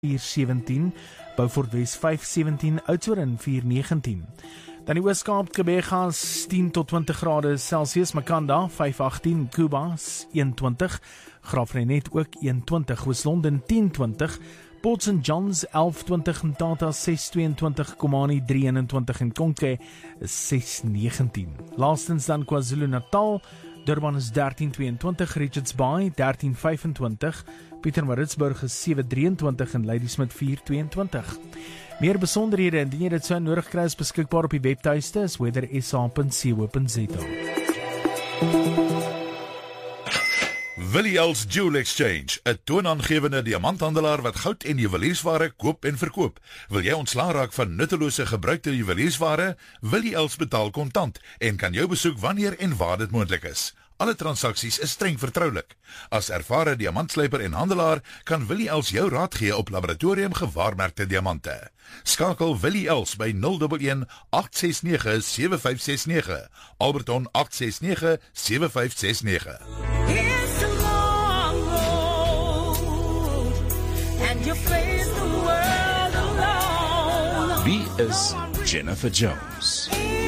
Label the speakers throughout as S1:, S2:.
S1: 417, Beaufort Wes 517, Oudtshoorn 419. Dan die Oos-Kaap, Kebegas 10 tot 20 grade Celsius, Makanda 518, Kuba 21, Graafrenet ook 21, Oos-London 1020, Port St. John's 1120, Mtata 622, Komani 321 en Konke 619. Laastens dan KwaZulu-Natal, Durban is 1322, Richards Bay 1325, Pietermaritzburg is 723 en Ladysmith 422. Meer besonderhede indien jy dit sou nodig kry is beskikbaar op die webtuiste is weathersa.co.za.
S2: Willie Els Jewel Exchange, 'n toonaangewende diamanthandelaar wat goud en juweliersware koop en verkoop. Wil jy ontslae raak van nuttelose gebruikte juweliersware? Willie Els betaal kontant en kan jou besoek wanneer en waar dit moontlik is. Alle transaksies is streng vertroulik. As ervare diamantslyper en handelaar kan Willie Els jou raad gee op laboratorium gewaarmerkte diamante. Skakel Willie Els by 011 869 7569, Alberton 869 7569.
S3: Wie is Jennifer Jones?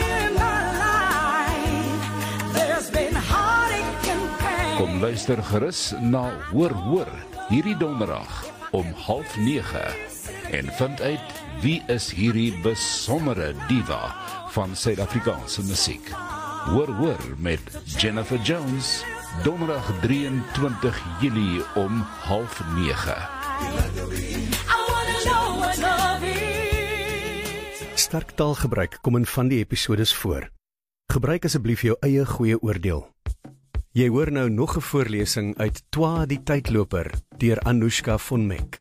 S3: Kom luister gerus na Hoor hierdie donderdag om 8:30 en vind uit wie is hierdie besondere diva van Suid-Afrikaanse musiek. Hoor met Jennifer Jones, donderdag 23 Julie om 8:30.
S4: Sterk taalgebruik kom in van die episodes voor. Gebruik asseblief jou eie goeie oordeel. Jy hoor nou nog 'n voorlesing uit Twa die Tydloper deur Anoushka von Meck.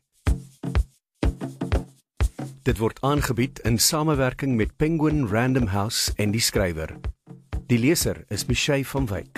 S4: Dit word aangebied in samewerking met Penguin Random House en die skrywer. Die leser is Michelle van Wyk.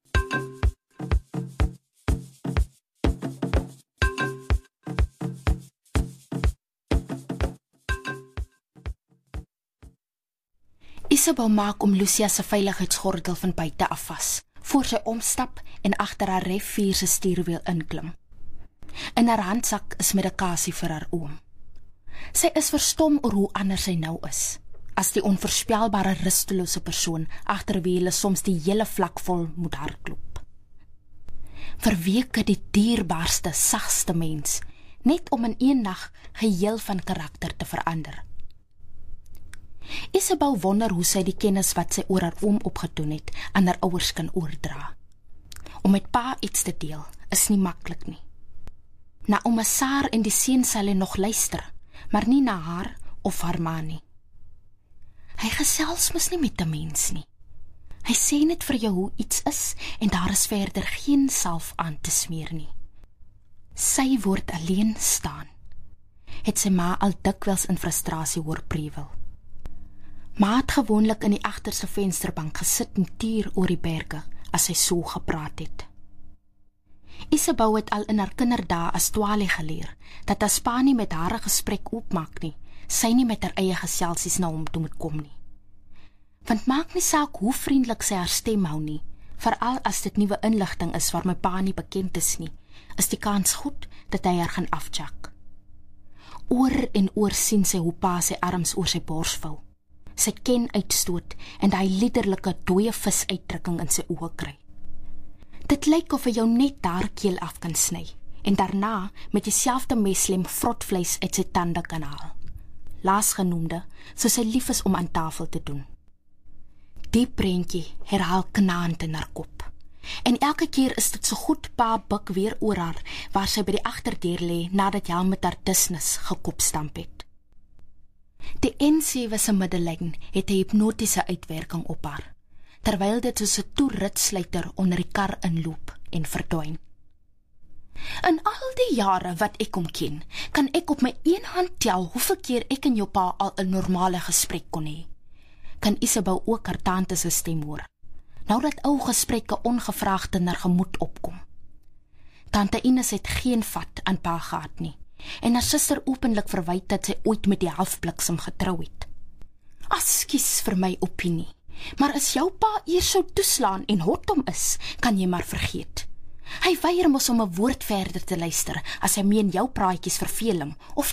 S5: Isabel maak om Lucia se veiligheidsgordel van buite af vas, voor sy omstap en agter haar RAV4 se stuurwiel inklim. In haar handsak is medikasie vir haar oom. Sy is verstom oor hoe anders sy nou is, as die onvoorspelbare rustelose persoon agter wie hulle soms die hele vlak vol moet hardloop. Vir weke die dierbaarste, sagste mens, net om in een nag geheel van karakter te verander. Isabel wonder hoe sy die kennis wat sy oor haar oom opgedoen het aan haar ouers kan oordra. Om met pa iets te deel is nie maklik nie. Na ouma Saar en die seun sal hy nog luister, maar nie na haar of haar ma nie. Hy gesels mos nie met 'n mens nie. Hy sê net vir jou hoe iets is en daar is verder geen salf aan te smeer nie. Sy word alleen staan, het sy ma al dikwels in frustrasie hoor prewel. Ma het gewoonlik in die agterste vensterbank gesit en tuur oor die berge as sy so gepraat het. Isabel het al in haar kinderdae as Twalie geleer, dat as pa nie met haar 'n gesprek oopmaak nie, sy nie met haar eie geselsies na hom toe moet kom nie. Want maak nie saak hoe vriendelik sy haar stem hou nie, veral as dit nuwe inligting is waar my pa nie bekend is nie, is die kans goed dat hy haar gaan afjak. Oor en oor sien sy hoe pa sy arms oor sy bors vou, sy ken uitstoot en daai liderlike dooie vis uitdrukking in sy oë kry. Dit lyk of hy jou net daar keel af kan sny en daarna met dieselfde meslem vrotvleis uit sy tande kan haal. Laasgenoemde, soos hy lief is om aan tafel te doen. Die prentjie herhaal knaand in haar kop. En elke keer is dit so goed pa buk weer oor haar, waar sy by die agterdeur lê nadat hy met haar dusnis gekopstamp het. Die N7 se middellyn het 'n hipnotiese uitwerking op haar, terwyl dit soos 'n toeritsluiter onder die kar inloop en verdwyn. In al die jare wat ek hom ken, kan ek op my een hand tel hoeveel keer ek en jou pa al 'n normale gesprek kon hê. Kan Isabel ook haar tante se stem hoor, nou dat ou gesprekke ongevraagd in haar gemoed opkom. Tante Ines het geen vat aan pa gehad nie, en haar suster openlik verwyd dat sy ooit met die halfbliksem getrou het. Askies vir my opinie, maar as jou pa eers sou toeslaan en hot hom is, kan jy maar vergeet. Hy weier mos om 'n woord verder te luister as hy meen jou praatjies verveel hom of